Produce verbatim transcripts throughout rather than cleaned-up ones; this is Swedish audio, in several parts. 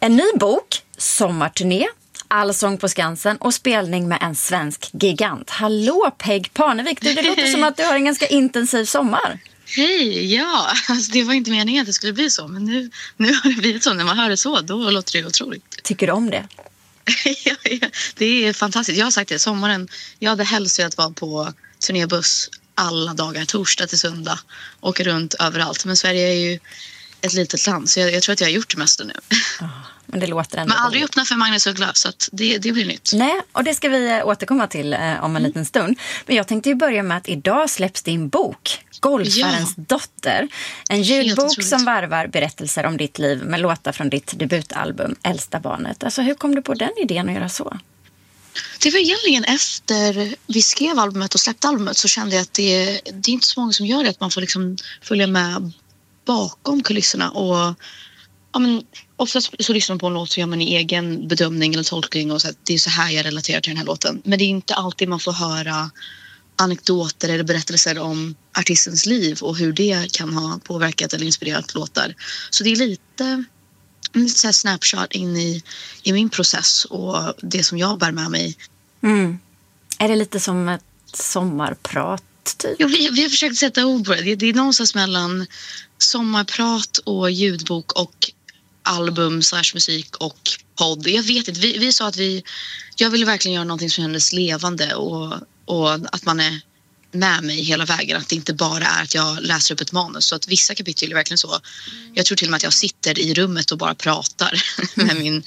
En ny bok, sommarturné, Allsång på Skansen och spelning med en svensk gigant. Hallå Peg Parnevik, det låter Hej. som att du har en ganska intensiv sommar. Hej, ja, alltså det var inte meningen att det skulle bli så, men nu, nu har det blivit så. När man hör det så, då låter det otroligt. Tycker du om det? ja, ja, det är fantastiskt. Jag har sagt det, sommaren, jag hade helst velat vara på turnébuss alla dagar, torsdag till söndag, åka runt överallt. Men Sverige är ju ett litet land, så jag, jag tror att jag har gjort det mesta nu. Oh, men det låter ändå. Men aldrig öppna för Magnus Uggla, så att det, det blir nytt. Nej, och det ska vi återkomma till eh, om en mm. liten stund. Men jag tänkte ju börja med att idag släpps din bok, Golfarens ja. dotter. En ljudbok som varvar berättelser om ditt liv med låtar från ditt debutalbum Äldsta barnet. Alltså hur kom du på den idén att göra så? Det var egentligen efter vi skrev albumet och släppte albumet, så kände jag att det, det är inte så många som gör det. Att man får liksom följa med bakom kulisserna. Och ja, men, oftast så lyssnar man på en låt så gör man en egen bedömning eller tolkning. Och så att det är så här jag relaterar till den här låten. Men det är inte alltid man får höra anekdoter eller berättelser om artistens liv och hur det kan ha påverkat eller inspirerat låtar. Så det är lite, lite så här snapshot in i, i min process och det som jag bär med mig. Mm. Är det lite som ett sommarprat typ? Ja, vi, vi har försökt sätta ord på det. det. Det är någonstans mellan sommarprat och ljudbok och album slash musik och podd. Jag vet inte, vi, vi sa att vi, jag ville verkligen göra någonting som kändes levande och Och att man är med mig hela vägen. Att det inte bara är att jag läser upp ett manus. Så att vissa kapitel är verkligen så. Jag tror till och med att jag sitter i rummet och bara pratar med min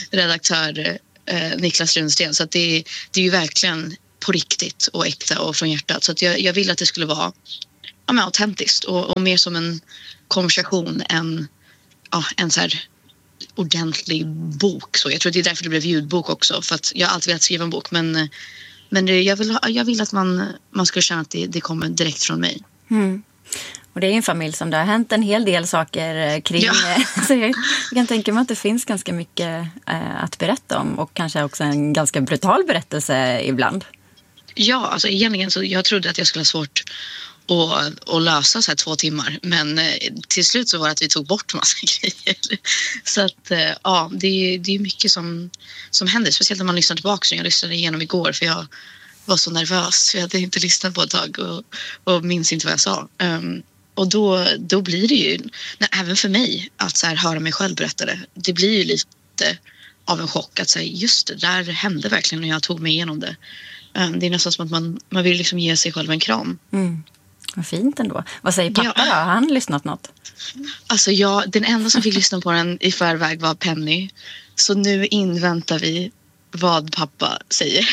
redaktör eh, Niklas Runsten. Så att det, det är ju verkligen på riktigt och äkta och från hjärtat. Så att jag, jag vill att det skulle vara ja, men, autentiskt. Och, och mer som en konversation än ja, en så här ordentlig bok. Så jag tror att det är därför det blev ljudbok också. För att jag har alltid velat skriva en bok. Men Men det, jag, vill, jag vill att man, man ska känna att det, det kommer direkt från mig. Mm. Och det är en familj som det har hänt en hel del saker kring. Ja. Så jag, jag kan tänka mig att det finns ganska mycket eh, att berätta om. Och kanske också en ganska brutal berättelse ibland. Ja, alltså egentligen så jag trodde att jag skulle ha svårt att, att lösa så här två timmar. Men eh, till slut så var det att vi tog bort massa grejer. Så att eh, ja, det, det är mycket som, som händer. Speciellt när man lyssnar tillbaka. Jag lyssnade igenom igår för jag var så nervös. Jag hade inte lyssnat på ett tag och, och minns inte vad jag sa. Um, och då, då blir det ju, nej, även för mig, att så här, höra mig själv berätta det. Det blir ju lite av en chock att säga just det, där hände verkligen när jag tog mig igenom det. Um, det är nästan som att man, man vill liksom ge sig själv en kram. Mm. Vad fint ändå. Vad säger pappa ja. då? Har han lyssnat något? Alltså jag, den enda som fick lyssna på den i förväg var Penny. Så nu inväntar vi vad pappa säger.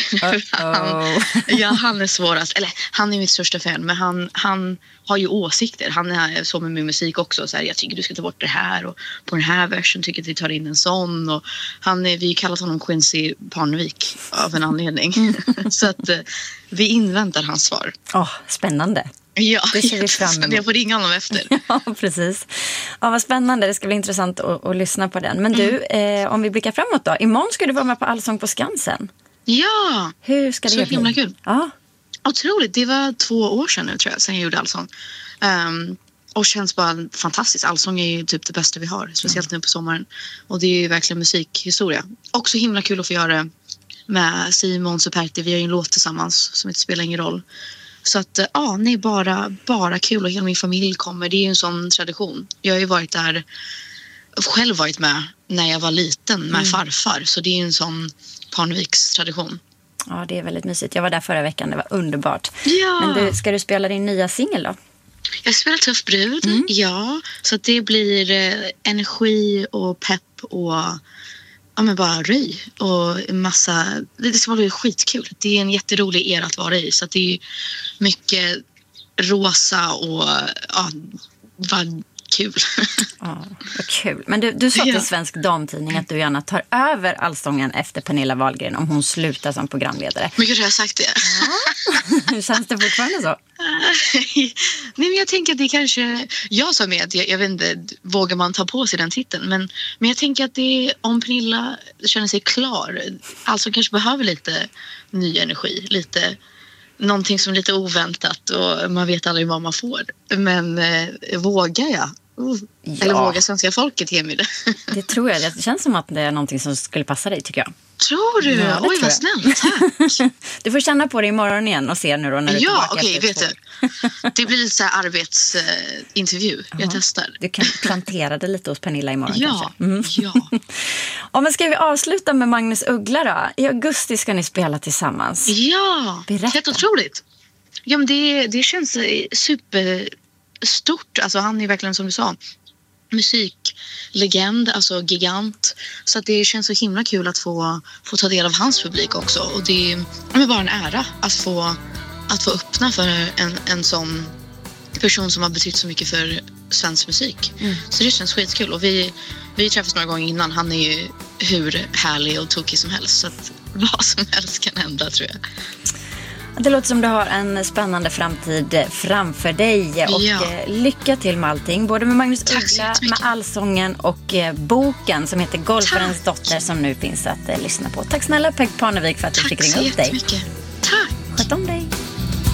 han, ja, han är svårast. Eller han är mitt största fan. Men han, han har ju åsikter. Han är så med min musik också. Så här, jag tycker du ska ta bort det här. Och på den här versen tycker jag att vi tar in en sån. Och han är, vi kallar honom Quincy Parnevik av en anledning. Mm. Så att vi inväntar hans svar. Oh, spännande. Ja, det ser vi fram emot. Jag får ringa honom efter. Ja, precis. Ja, vad spännande. Det ska bli intressant att, att lyssna på den. Men du, eh, om vi blickar framåt då. Imorgon ska du vara med på Allsång på Skansen. Ja! Hur ska det så bli? Himla kul. Ja. Otroligt. Det var två år sedan nu tror jag, sen jag gjorde Allsång. Um, och känns bara fantastiskt. Allsång är ju typ det bästa vi har. Speciellt mm. nu på sommaren. Och det är ju verkligen musikhistoria. Också himla kul att få göra det med Simon Superti. Vi har ju en låt tillsammans som inte spelar ingen roll. Så att ja, nej, bara, bara kul och hela min familj kommer. Det är ju en sån tradition. Jag har ju varit där, själv varit med när jag var liten med mm. farfar. Så det är ju en sån Parneviks tradition. Ja, det är väldigt mysigt. Jag var där förra veckan, det var underbart. Ja. Men du, ska du spela din nya singel då? Jag spelar Tuff brud, mm. ja. Så att det blir eh, energi och pepp och ja, men bara röj och en massa, det ska bli skitkul. Det är en jätterolig era att vara i, så att det är mycket rosa och ja, vad kul. Ja, vad kul. Men du, du sa till ja. Svensk Damtidning att du gärna tar över Allsången efter Pernilla Wahlgren om hon slutar som programledare. Men kanske har jag sagt det. Ja. Känns det fortfarande så? Nej, men jag tänker att det kanske, jag sa med att jag, jag vet inte, vågar man ta på sig den titeln, men, men jag tänker att det, om Pernilla känner sig klar, alltså kanske behöver lite ny energi, lite någonting som är lite oväntat och man vet aldrig vad man får. Men eh, vågar jag Uh. Ja. Eller vågar svenska folket ge mig det? Det tror jag. Det känns som att det är någonting som skulle passa dig, tycker jag. Tror du? Ja, Oj, vad snällt. Tack. Du får känna på det imorgon igen och se nu då när du är Ja, tillbaka. okej, vet du. Det blir lite så här arbetsintervju. Uh, jag testar. Du kan plantera det lite hos Pernilla imorgon ja, kanske. Mm. Ja. Ja, men ska vi avsluta med Magnus Uggla då? I augusti ska ni spela tillsammans. Ja, Berätta. helt otroligt. Ja, men det, det känns superstort. Alltså, han är verkligen, som du sa, musiklegend, alltså gigant. Så att det känns så himla kul att få, få ta del av hans publik också. Och det är bara en ära att få, att få öppna för en, en sån person som har betytt så mycket för svensk musik. Mm. Så det känns skitkul. Och vi, vi träffades några gånger innan. Han är ju hur härlig och tokig som helst. Så att vad som helst kan hända, tror jag. Det låter som du har en spännande framtid framför dig. Och ja. lycka till med allting. Både med Magnus Tack Uggla, med allsången och boken som heter Golfarens dotter, som nu finns att lyssna på. Tack snälla Peg Parnevik för att du fick ringa upp dig. Tack så jättemycket. Tack. Sköt om dig.